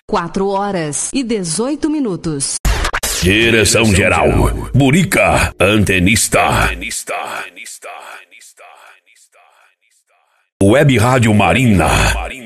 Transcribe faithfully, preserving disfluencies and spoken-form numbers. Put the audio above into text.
quatro horas e dezoito minutos. Direção geral, Murica, antenista. Web Rádio Marina.